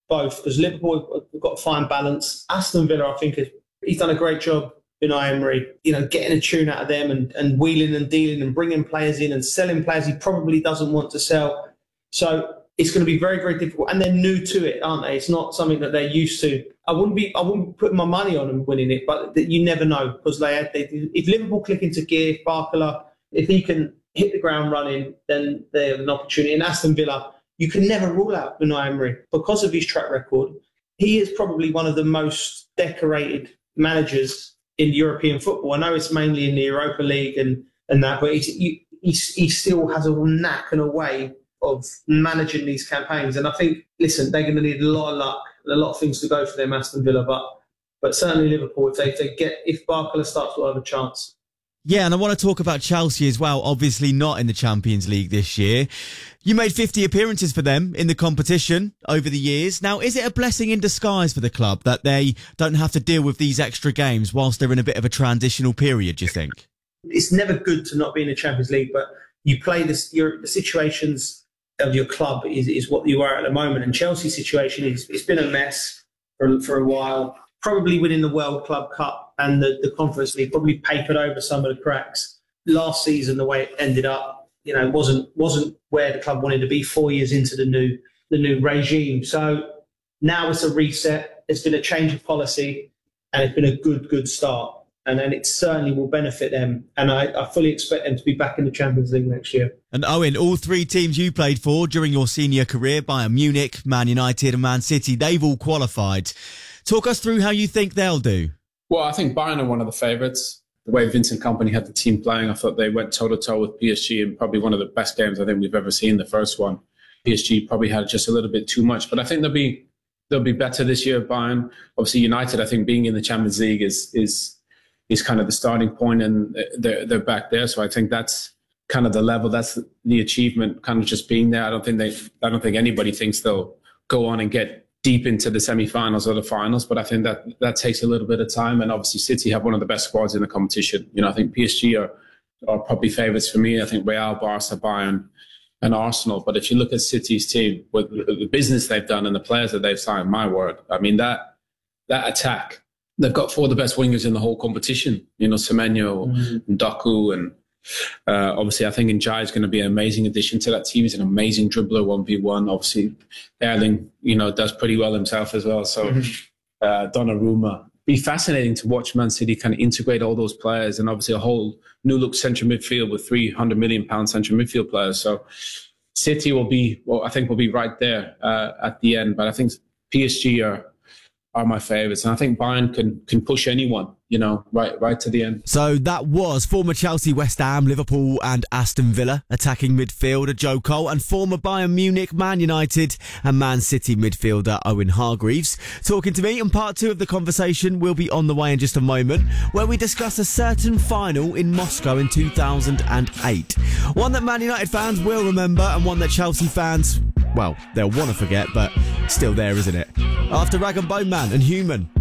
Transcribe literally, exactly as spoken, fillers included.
both, because Liverpool have got to find balance. Aston Villa, I think, has, he's done a great job. Unai Emery, you know, getting a tune out of them and, and wheeling and dealing and bringing players in and selling players he probably doesn't want to sell. So it's going to be very, very difficult. And they're new to it, aren't they? It's not something that they're used to. I wouldn't be, I wouldn't put my money on them winning it, but you never know, because they, they, if Liverpool click into gear, if Barcola, if he can hit the ground running, then they have an opportunity. And Aston Villa, you can never rule out Unai Emery because of his track record. He is probably one of the most decorated managers in European football. I know it's mainly in the Europa League and, and that, but he's, he, he, he still has a knack and a way of managing these campaigns. And I think, listen, they're going to need a lot of luck and a lot of things to go for them, Aston Villa, but but certainly Liverpool, if they, if they get, if Barcola starts, will have a chance. Yeah, and I want to talk about Chelsea as well, obviously not in the Champions League this year. You made fifty appearances for them in the competition over the years. Now, is it a blessing in disguise for the club that they don't have to deal with these extra games whilst they're in a bit of a transitional period, do you think? It's never good to not be in the Champions League, but you play this, your, the situations of your club is, is what you are at the moment. And Chelsea's situation is, it's been a mess for, for a while. Probably winning the World Club Cup and the, the Conference League probably papered over some of the cracks. Last season, the way it ended up, you know, wasn't wasn't where the club wanted to be four years into the new the new regime. So now it's a reset. There's been a change of policy, and it's been a good good start. And then it certainly will benefit them. And I, I fully expect them to be back in the Champions League next year. And Owen, all three teams you played for during your senior career, Bayern Munich, Man United and Man City, they've all qualified. Talk us through how you think they'll do. Well, I think Bayern are one of the favourites. The way Vincent Kompany had the team playing, I thought they went toe-to-toe with P S G in probably one of the best games I think we've ever seen, the first one. P S G probably had just a little bit too much, but I think they'll be they'll be better this year, Bayern. Obviously, United, I think being in the Champions League is is is kind of the starting point, and they're, they're back there. So I think that's kind of the level, that's the achievement, kind of just being there. I don't think they, I don't think anybody thinks they'll go on and get deep into the semi-finals or the finals, but I think that that takes a little bit of time. And obviously City have one of the best squads in the competition. You know, I think P S G are, are probably favourites for me. I think Real, Barca, Bayern and Arsenal. But if you look at City's team, with the business they've done and the players that they've signed, my word, I mean, that that attack, they've got four of the best wingers in the whole competition. You know, Semenyo, mm-hmm. and Doku, and uh, obviously I think Njai is going to be an amazing addition to that team. He's an amazing dribbler, one v one. Obviously, Erling, you know, does pretty well himself as well. So mm-hmm. uh, Donnarumma. Be fascinating to watch Man City kind of integrate all those players, and obviously a whole new look central midfield with three hundred million pound central midfield players. So City will be, well, I think will be right there uh, at the end. But I think P S G are are my favourites, and I think Bayern can can push anyone, you know, right right to the end. So that was former Chelsea, West Ham, Liverpool and Aston Villa attacking midfielder Joe Cole, and former Bayern Munich, Man United and Man City midfielder Owen Hargreaves talking to me. And part two of the conversation will be on the way in just a moment, where we discuss a certain final in Moscow in two thousand eight. One that Man United fans will remember, and one that Chelsea fans, well, they'll want to forget, but still there, isn't it? After Rag and Bone Man and Human.